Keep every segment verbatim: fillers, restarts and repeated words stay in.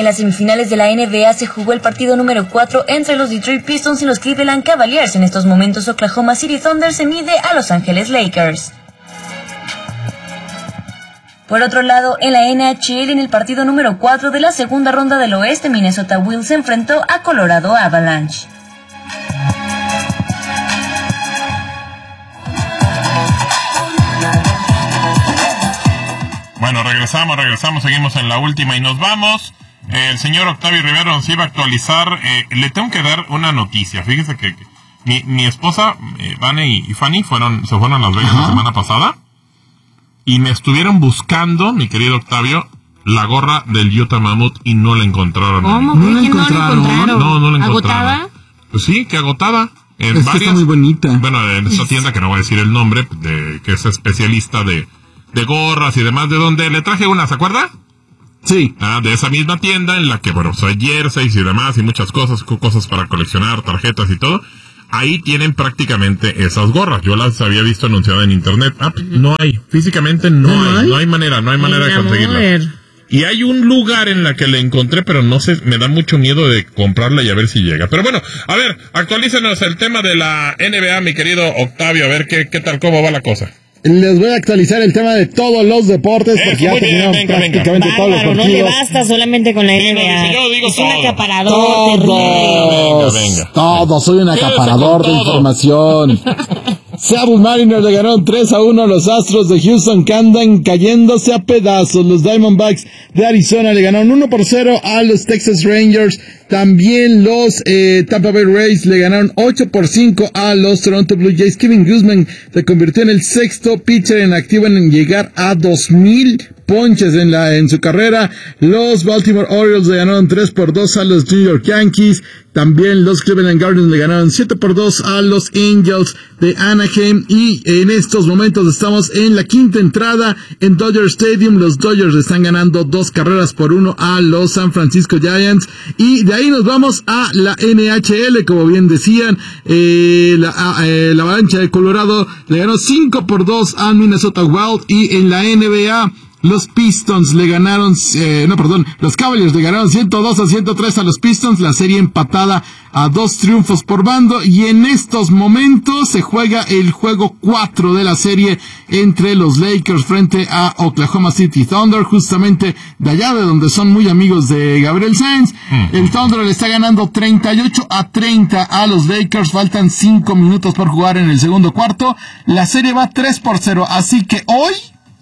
En las semifinales de la N B A se jugó el partido número cuatro entre los Detroit Pistons y los Cleveland Cavaliers. En estos momentos Oklahoma City Thunder se mide a Los Ángeles Lakers. Por otro lado, en la N H L, en el partido número cuatro de la segunda ronda del oeste, Minnesota Wild se enfrentó a Colorado Avalanche. Bueno, regresamos, regresamos, seguimos en la última y nos vamos. El señor Octavio Rivera nos iba a actualizar. Eh, le tengo que dar una noticia. Fíjese que, que mi, mi esposa, eh, Vane y Fanny, fueron, se fueron a Las Vegas la semana pasada. Y me estuvieron buscando, mi querido Octavio, la gorra del Utah Mammoth y no la encontraron. ¿Cómo? No la encontraron? No, no la encontraron. ¿Agotada? Pues sí, que agotada. En es varias, que está muy bonita. Bueno, en esta tienda, que no voy a decir el nombre, de que es especialista de, de gorras y demás, de donde le traje una, ¿se acuerda? Sí. Ah, de esa misma tienda en la que, bueno, son jerseys y demás y muchas cosas, cosas para coleccionar, tarjetas y todo. Ahí tienen prácticamente esas gorras. Yo las había visto anunciadas en internet. Ah, no hay. Físicamente no, ¿No hay. hay. No hay manera, no hay manera de conseguirlas. Y hay un lugar en la que la encontré, pero no sé, me da mucho miedo de comprarla y a ver si llega. Pero bueno, a ver, actualícenos el tema de la N B A, mi querido Octavio, a ver qué, qué tal, cómo va la cosa. Les voy a actualizar el tema de todos los deportes, porque Eso, ya terminaron bien, venga, prácticamente venga. todos Bárbaro, los partidos. No le basta solamente con la N B A. Yo digo es todo. un acaparador Todos, terrible. venga, venga. Todos, soy un acaparador de información. Seattle Mariners le ganaron tres a uno a los Astros de Houston, que andan cayéndose a pedazos. Los Diamondbacks de Arizona le ganaron uno por cero a los Texas Rangers. También los eh, Tampa Bay Rays le ganaron ocho por cinco a los Toronto Blue Jays. Kevin Gausman se convirtió en el sexto pitcher en activo en llegar a dos mil ponches en la en su carrera. Los Baltimore Orioles le ganaron tres por dos a los New York Yankees. También los Cleveland Guardians le ganaron siete por dos a los Angels de Anaheim. Y en estos momentos estamos en la quinta entrada en Dodger Stadium. Los Dodgers están ganando dos carreras por uno a los San Francisco Giants. Y de ahí nos vamos a la N H L, como bien decían. Eh, la, eh, la Avalancha de Colorado le ganó cinco por dos a Minnesota Wild. Y en la N B A, los Pistons le ganaron, eh, no, perdón, los Cavaliers le ganaron ciento dos a ciento tres a los Pistons, la serie empatada a dos triunfos por bando, y en estos momentos se juega el juego cuatro de la serie entre los Lakers frente a Oklahoma City Thunder, justamente de allá de donde son muy amigos de Gabriel Sainz. Mm. El Thunder le está ganando treinta y ocho a treinta a los Lakers, faltan cinco minutos por jugar en el segundo cuarto, la serie va tres por cero, así que hoy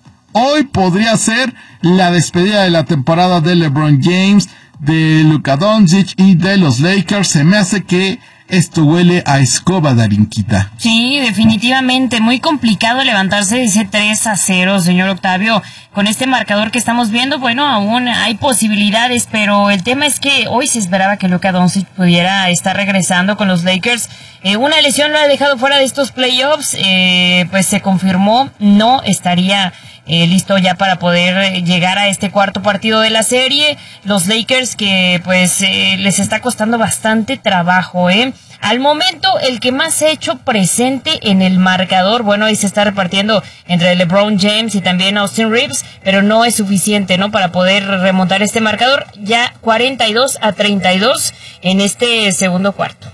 Hoy podría ser la despedida de la temporada de LeBron James, de Luka Doncic y de los Lakers. Se me hace que esto huele a escoba, Darinquita. Sí, definitivamente. Muy complicado levantarse de ese tres a cero, señor Octavio. Con este marcador que estamos viendo, bueno, aún hay posibilidades, pero el tema es que hoy se esperaba que Luka Doncic pudiera estar regresando con los Lakers. Eh, una lesión lo ha dejado fuera de estos playoffs. Eh, pues se confirmó, no estaría Eh, listo ya para poder llegar a este cuarto partido de la serie. Los Lakers que pues eh, les está costando bastante trabajo, ¿eh? Al momento el que más se ha hecho presente en el marcador, bueno, ahí se está repartiendo entre LeBron James y también Austin Reeves, pero no es suficiente, ¿no? Para poder remontar este marcador, ya cuarenta y dos a treinta y dos en este segundo cuarto.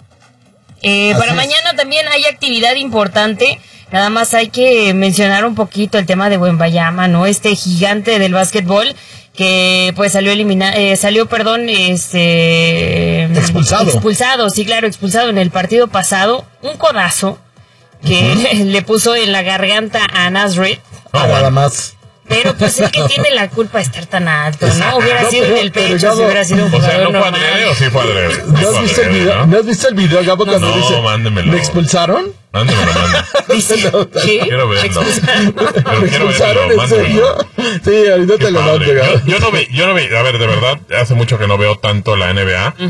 Eh, para mañana también hay actividad importante. Nada más hay que mencionar un poquito el tema de Wembanyama, ¿no? Este gigante del básquetbol que pues salió elimina eh, salió, perdón, este expulsado. Expulsado, sí, claro, expulsado en el partido pasado, un codazo que uh-huh. le puso en la garganta a Nasrid. Ah, nada más. Pero pues es que tiene la culpa de estar tan alto, ¿no? Hubiera no, sido pero, en el pecho, si no, hubiera sido un jugador o sea, ¿no normal. fue adrede o sí fue adrede? ¿No has visto el video, ¿no? ¿No has visto el video, Gabo, cuando no, dice, mándemelo. ¿me expulsaron? Mándemelo, mándemelo. ¿Qué? Quiero verlo. ¿Me expulsaron en serio? Sí, ahorita te lo mando, Gabo. Yo, yo no vi, yo no vi, a ver, de verdad, hace mucho que no veo tanto la N B A. Uh-huh.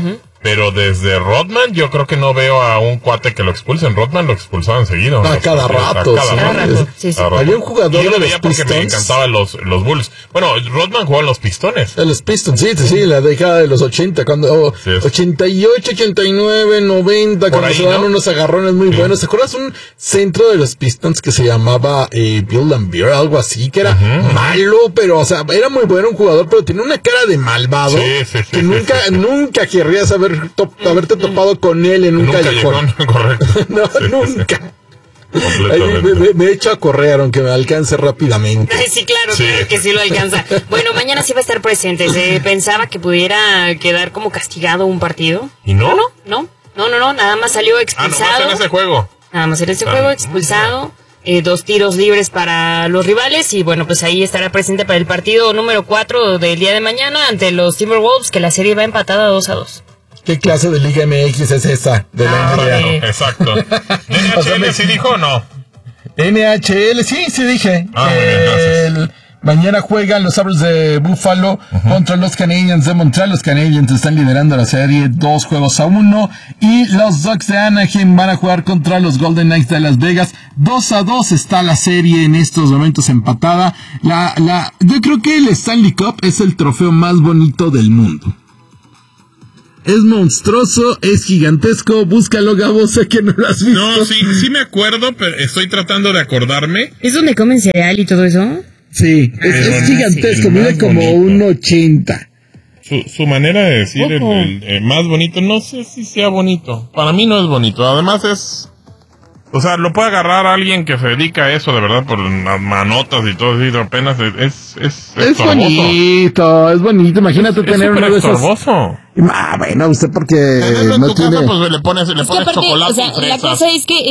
Pero desde Rodman, yo creo que no veo a un cuate que lo expulsen. Rodman lo expulsaban seguido. A cada rato. A cada sí. rato. Sí, sí. Había un jugador y yo lo de veía los porque Pistons. me encantaban los, los Bulls. Bueno, Rodman jugó en los Pistones. En los Pistons, sí, sí, la década de los ochenta, cuando, oh, Sí, es. ochenta y ocho, ochenta y nueve, noventa, cuando ahí, se daban ¿no? unos agarrones muy Sí. buenos. ¿Te acuerdas un centro de los Pistons que se llamaba eh, Bill Laimbeer, algo así, que era Ujú. malo, pero, o sea, era muy bueno un jugador, pero tenía una cara de malvado Sí, sí, sí, que sí, nunca, sí, sí. nunca querrías haber to- haberte topado con él en un Nunca callejón. llegó, correcto. No, Sí, sí, sí. nunca. Ahí Completamente. me, me- me echo a correr, aunque me alcance rápidamente. Ay, sí, claro, Sí. claro que sí lo alcanza. Bueno, mañana sí va a estar presente. Se pensaba que pudiera quedar como castigado un partido. ¿Y no? No, no, no, no, no, nada más salió Ah, expulsado. nomás en ese juego. Nada más en ese Ah, juego, expulsado. Eh, dos tiros libres para los rivales. Y bueno, pues ahí estará presente para el partido número cuatro del día de mañana ante los Timberwolves, que la serie va empatada dos a dos. ¿Qué clase de Liga M X es esa de la Ah, N B A? hombre. Exacto. ¿D N O sea, H L me- sí dijo o no? N H L, sí, sí dije. Ah, muy bien, gracias. El- mañana juegan los Sabres de Buffalo contra los Canadiens de Montreal. Los Canadiens están liderando la serie dos juegos a uno. Y los Ducks de Anaheim van a jugar contra los Golden Knights de Las Vegas. dos a dos está la serie en estos momentos empatada. La, la, yo creo que el Stanley Cup es el trofeo más bonito del mundo. Es monstruoso, es gigantesco. Búscalo, Gabo, sé que no lo has visto. No, sí, sí me acuerdo, pero estoy tratando de acordarme. ¿Es donde comen cereal y todo eso? Sí, es, Es es gigantesco, sí, mide más como bonito. un ochenta. Su, su manera de decir el, Ojo. el- el más bonito, no sé si sea bonito. Para mí no es bonito. Además es... O sea, lo puede agarrar alguien que se dedica a eso, de verdad, por las manotas y todo eso, apenas es... Es, es, Es estorboso. bonito, es bonito. Imagínate Es tener súper uno de esos. estorboso. Ah, bueno, usted porque Tenerlo en no tu tiene. casa, pues le pones, le Es que pones aparte, chocolate o sea, y la fresas. cosa es que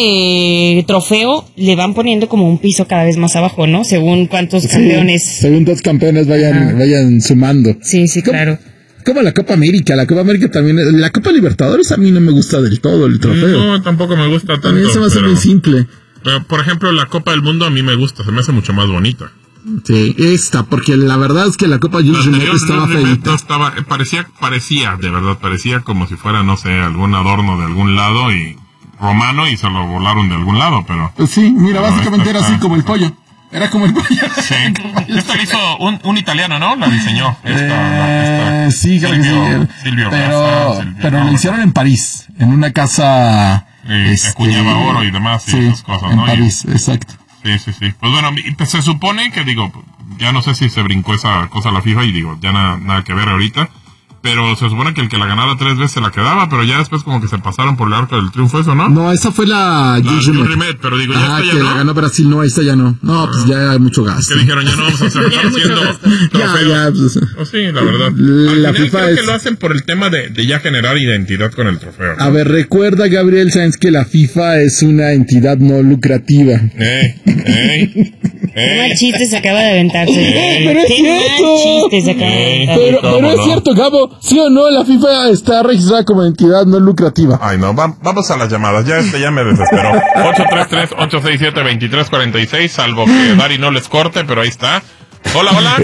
este trofeo le van poniendo como un piso cada vez más abajo, ¿no? Según cuántos Sí, campeones. según dos campeones vayan, Ajá. vayan sumando. Sí, sí, ¿Cómo? claro. Como la Copa América, la Copa América también, la Copa Libertadores a mí no me gusta del todo el trofeo. No, tampoco me gusta tanto. También se me hace pero- muy simple. pero, por ejemplo, la Copa del Mundo a mí me gusta, se me hace mucho más bonita. Sí, esta, porque la verdad es que la Copa La Jules Rimet anterior, estaba Jules Rimet feita. no estaba, eh, parecía, parecía, de verdad, parecía como si fuera, no sé, algún adorno de algún lado y romano y se lo volaron de algún lado, pero... Sí, mira, Pero básicamente esta era así está- como el pollo. Era como el pollo. Sí. Esta la hizo un, un italiano, ¿no? La diseñó. Esta, la- Eh, esta. sí, creo que sí. Silvio, Silvio pero, Grassa, Silvio pero lo Grassa. hicieron en París, en una casa. Y este, acuñaba oro y demás y sí, esas cosas, en ¿no? Y- París, exacto. Sí, sí, sí. Pues bueno, y, pues, se supone que, digo, ya no sé si se brincó esa cosa a la FIFA y digo, ya nada, nada que ver ahorita. Pero se supone que el que la ganara tres veces se la quedaba, pero ya después como que se pasaron por el arco del triunfo, ¿eso no? No, esa fue la La Jules Jules Rimet. Rimet, pero digo, ya Ah, esta que ya la no. ganó Brasil, no, esta ya no. No, pues ya hay mucho gasto. Que dijeron, ya no vamos a estar haciendo Ya, trofeos. ya, pues, Pues sí, la verdad. La Al final FIFA creo es- que lo hacen por el tema de, de ya generar identidad con el trofeo. A ver, recuerda, Gabriel Sáenz, que la FIFA es una entidad no lucrativa. ¡Ey! ¡Ey! Qué mal ¡Ey! chiste se acaba de aventarse. Pero es Qué mal cierto. chiste se acaba de Ey. aventar. Pero, ¿Cómo pero es no? cierto, Gabo, ¿sí o no? La FIFA está registrada como entidad no lucrativa. Ay, no, va- vamos a las llamadas. Ya este ya me desesperó. ocho tres tres, ocho seis siete, dos tres cuatro seis, salvo que Dari no les corte, pero ahí está. Hola, hola.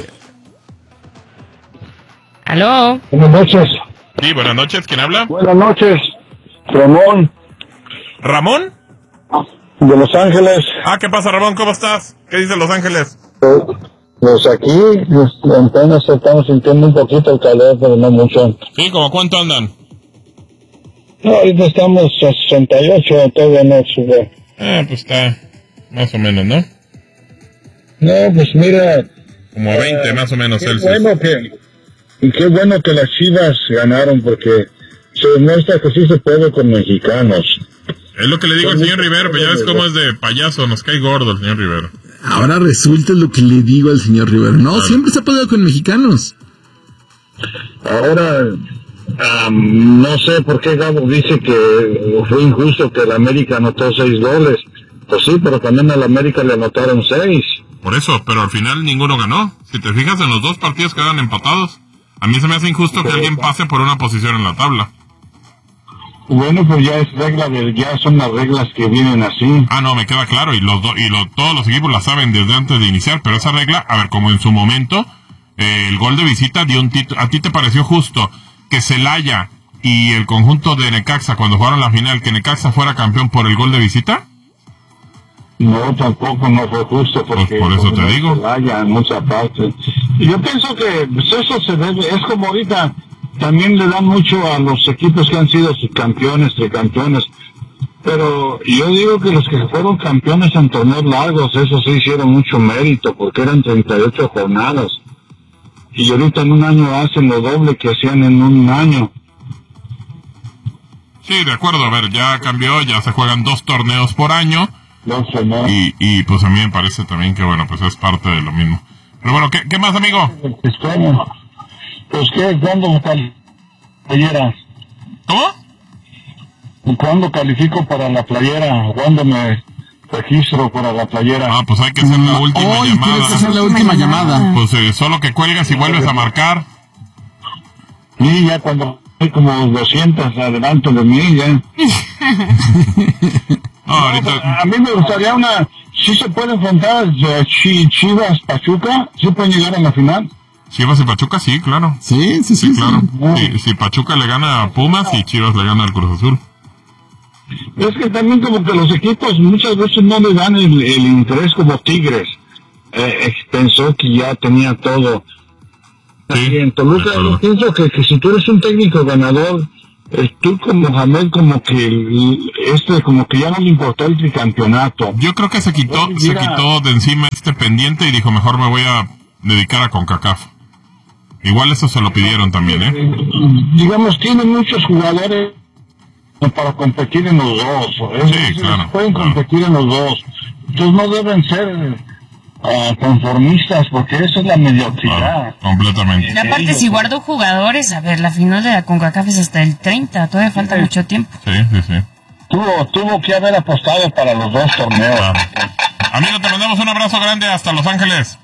¿Aló? Buenas noches. Sí, buenas noches. ¿Quién habla? Buenas noches. Ramón, ¿Ramón? de Los Ángeles. Ah, ¿qué pasa, Ramón? ¿Cómo estás? ¿Qué dice Los Ángeles? Eh, Pues aquí pues, apenas estamos sintiendo un poquito el calor, pero no mucho. Sí, ¿como cuánto andan? No, ahorita estamos a sesenta y ocho, todavía no sube. Ah, pues está más o menos, ¿no? No, pues mira, Como a veinte más o menos qué Celsius. bueno que, y qué bueno que las Chivas ganaron, porque se demuestra que sí se puede con mexicanos. Es lo que le digo al señor Rivero, pero ya ves cómo es de payaso, nos cae gordo el señor Rivero. Ahora resulta lo que le digo al señor Rivero. No, Claro. siempre se ha podido con mexicanos. Ahora, am, no sé por qué Gabo dice que fue injusto que el América anotó seis goles. Pues sí, pero también al América le anotaron seis. Por eso, pero al final ninguno ganó. Si te fijas en los dos partidos quedan empatados. A mí se me hace injusto que alguien pase por una posición en la tabla. Bueno, pues ya es regla de, ya son las reglas que vienen así. Ah, no, me queda claro, y los do- y lo- todos los equipos la saben desde antes de iniciar, pero esa regla, a ver, como en su momento, eh, el gol de visita dio un título. ¿A ti te pareció justo que Celaya y el conjunto de Necaxa cuando jugaron la final, que Necaxa fuera campeón por el gol de visita? No, tampoco no fue justo porque... Pues por eso te digo. Vaya, en mucha parte. Y yo pienso que pues, eso se debe, es como ahorita, también le dan mucho a los equipos que han sido campeones, tricampeones. Pero yo digo que los que fueron campeones en torneos largos, eso sí hicieron mucho mérito, porque eran treinta y ocho jornadas. Y ahorita en un año hacen lo doble que hacían en un año. Sí, de acuerdo, a ver, ya cambió, ya se juegan dos torneos por año. No sé, no. Y, y pues a mí me parece también que, bueno, pues es parte de lo mismo. Pero bueno, ¿qué, qué más, amigo? Extraño. Pues, ¿qué? ¿Cuándo playera? ¿Cómo? ¿Cuándo califico para la playera? ¿Cuándo me registro para la playera? Ah, pues hay que hacer la última Hoy llamada. tienes que hacer la última llamada. Pues eh, solo que cuelgas y vuelves a marcar. Sí, ya cuando hay como doscientos adelante de mí, ya. No, ahorita... A mí me gustaría una... ¿Sí se puede enfrentar eh, Chi- Chivas Pachuca? ¿Sí pueden llegar a la final? Chivas y Pachuca, sí, claro. Sí, sí, sí. Sí, claro. sí. Sí, si Pachuca le gana a Pumas y Chivas le gana al Cruz Azul. Es que también como que los equipos muchas veces no le dan el, el interés como Tigres. Eh, eh, pensó que ya tenía todo. Sí, Y en Toluca de acuerdo. yo pienso que, que si tú eres un técnico ganador, eh, tú como Mohamed como que el- este como que ya no le importó el tricampeonato. Yo creo que se quitó, Oye, se mira. quitó de encima este pendiente y dijo, mejor me voy a dedicar a CONCACAF. Igual eso se lo pidieron también, ¿eh? Eh, digamos, tiene muchos jugadores para competir en los dos. Es Sí, decir, claro, pueden claro. competir en los dos. Entonces no deben ser ah, conformistas, porque eso es la mediocridad. Claro, completamente. Y aparte, si guardo jugadores, a ver, la final de la CONCACAF es hasta el treinta, todavía falta mucho tiempo. Sí, sí, sí. Tuvo, tuvo que haber apostado para los dos torneos. Claro. Amigo, te mandamos un abrazo grande hasta Los Ángeles.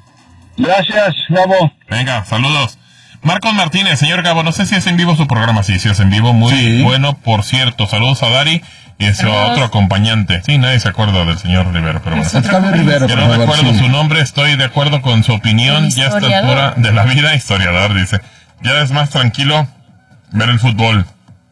Gracias, Gabo. Venga, saludos. Marcos Martínez, señor Gabo, no sé si es en vivo su programa. Sí, sí es en vivo. Muy Sí. bueno, por cierto. Saludos a Dari y a su Saludos. otro acompañante. Sí, nadie se acuerda del señor Rivero, pero bueno. Octavio Rivero, Yo por no favor, recuerdo sí. su nombre, estoy de acuerdo con su opinión. El Ya a esta historiador. altura de la vida, historiador, dice. Ya es más tranquilo ver el fútbol.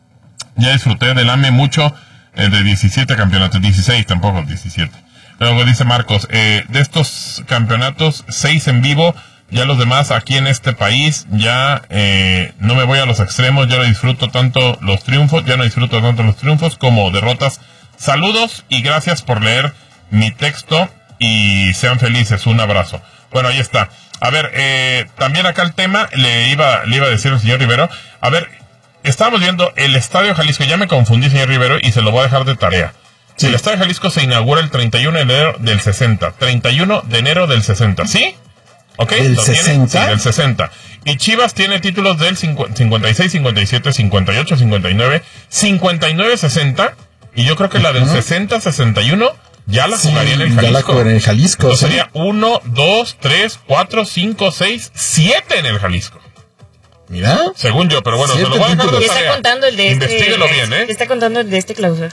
Ya disfruté del A M E mucho, eh, de diecisiete campeonatos, dieciséis tampoco, diecisiete. Luego dice Marcos, eh, de estos campeonatos, seis en vivo, ya los demás aquí en este país, ya eh, no me voy a los extremos, ya no disfruto tanto los triunfos, ya no disfruto tanto los triunfos como derrotas. Saludos y gracias por leer mi texto y sean felices, un abrazo. Bueno, ahí está. A ver, eh, también acá el tema, le iba, le iba a decir al señor Rivero, a ver, estábamos viendo el Estadio Jalisco, ya me confundí, señor Rivero, y se lo voy a dejar de tarea. Sí. El Estadio Jalisco se inaugura el treinta y uno de enero del sesenta. treinta y uno de enero del sesenta, ¿sí? ¿Ok? ¿Del ¿Lo tiene? sesenta? Sí, del sesenta. Y Chivas tiene títulos del cincuenta y seis, cincuenta y siete, cincuenta y ocho, cincuenta y nueve, cincuenta y nueve, sesenta. Y yo creo que la del sesenta, sesenta y uno ya la Sí, jugaría en el ya Jalisco. la jugaría en el Jalisco, Entonces sí. sería uno, dos, tres, cuatro, cinco, seis, siete en el Jalisco. Mira. Según yo, pero bueno, se Siete lo voy a dejar de ¿Qué tarea. está contando el de este? Investíguelo bien, ¿eh? ¿Qué está contando el de este clausura?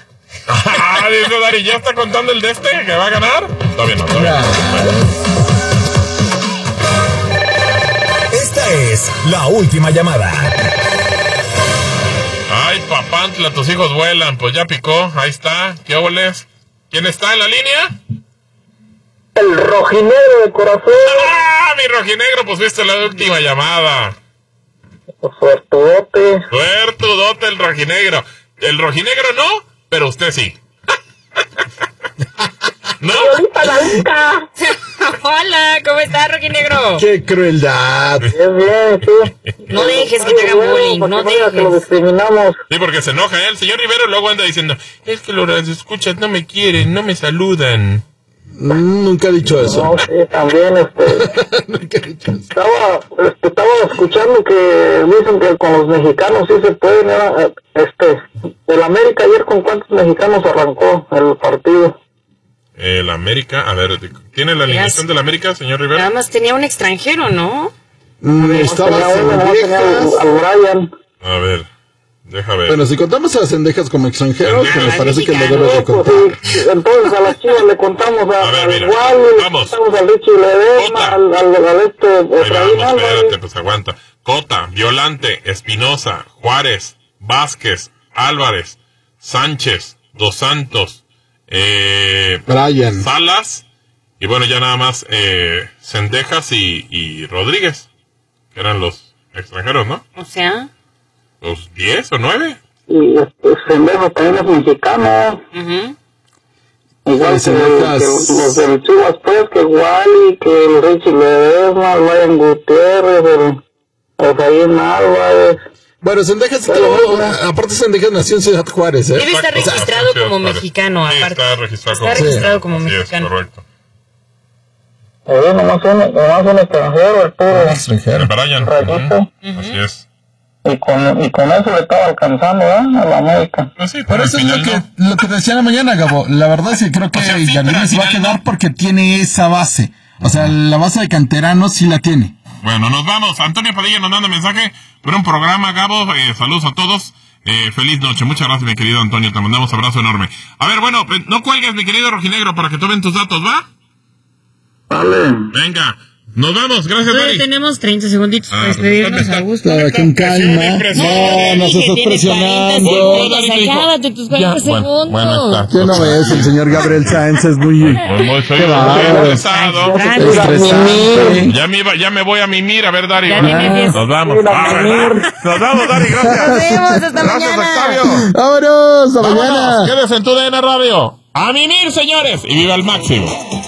Ah, dice Dari, ¿ya está contando el de este que va a ganar? Todavía no, todavía no. Bueno. Esta es la última llamada. Ay, papantla, tus hijos vuelan. Pues ya picó, ahí está. ¿Qué óboles? ¿Quién está en la línea? El rojinegro de corazón. ¡Ah, mi rojinegro! Pues fuiste la última llamada. Suertudote. Suertudote el rojinegro. El rojinegro no, pero usted sí. ¿No? Hola, ¿cómo estás, Rocky Negro? ¡Qué crueldad! Bien, bien, sí. No dejes que te hagan bullying, no Que lo dejes. discriminamos. Sí, porque se enoja, ¿eh? El señor Rivero luego anda diciendo, es que los escuchas no me quieren, no me saludan. Mm, Nunca he dicho eso. No, sí, también, este... Nunca he dicho eso. Estaba, este, estaba escuchando que dicen que con los mexicanos sí se pueden, ¿no? Este, el América ayer con cuántos mexicanos arrancó el partido. El América, a ver, ¿tiene la alineación del América, señor Rivero? Nada más tenía un extranjero, ¿no? Mm, Estaba Tenía uno, ¿no? Tenía al, Cendejas. al Brian. A ver, deja ver. Bueno, si contamos a las Cendejas como extranjeros, que me Cendejas. parece que lo Mexicano. debes de No, contar. pues, sí, entonces a las chivas le contamos a, A ver, al mira, Wally, le vamos. contamos al Richie Ledesma, Cota. al, al, al este Ahí Efraín vamos, espérate, Álvarez. pues aguanta. Cota, Violante, Espinosa, Juárez, Vázquez, Álvarez, Sánchez, Dos Santos, eh, Brian. Salas, y bueno, ya nada más eh, Cendejas y, y Rodríguez, que eran los extranjeros, ¿no? O sea... ¿Los diez o nueve? Y este, Cendejas también es mexicano. Uh-huh. Igual Sí, que, Cendejas. que los del Chivas, pues, que Wally, que el Richie Ledesma, el Ryan Gutiérrez, el Efraín Álvarez. Bueno, Cendejas, todo, aparte Cendejas nació en Ciudad Juárez, ¿eh? Debe estar Exacto, registrado sí, como sí, mexicano, sí, aparte. está registrado Está como, registrado como así mexicano. es, correcto. Eh, nomás un, nomás un extranjero, el puro Extranjero. El Brian, Rayito. ujú, así es. Y con, y con eso le estaba alcanzando, ¿eh? A la América. Pues sí, Por pero eso al es lo final que, lo que te decía en la mañana, Gabo. La verdad es que creo que O sea, sí, Jardine pero al se va a final quedar no. porque tiene esa base. O sea, la base de canteranos sí la tiene. Bueno, nos vamos. Antonio Padilla nos manda mensaje por un programa, Gabo. Eh, saludos a todos. Eh, feliz noche. Muchas gracias, mi querido Antonio. Te mandamos abrazo enorme. A ver, bueno, pues, no cuelgues, mi querido Rojinegro, para que tomen tus datos, ¿va? Vale. Venga. Nos vamos. Gracias, Todavía Mari. tenemos treinta segunditos Ah, para despedirnos ¿dónde a gusto. Claro, con calma. No, nos estás presionando. Acábate tus cuarenta Ya, bueno, segundos. bueno, está. ¿Qué no ves? El señor Gabriel Sáenz es muy... Pues muy soy Qué bárbaro. estresado. estresante. Ya me iba, ya me voy a mimir. A ver, Dari. Ya ahora. ni me ves. Nos vamos. Ah, ¿verdad? Nos vamos, Dari. Gracias. Nos vemos, hasta Gracias, mañana. Octavio. ¡Vámonos! ¡A Vámonos. mañana! Quédese en tu D N Radio. A mimir, señores. Y viva al máximo.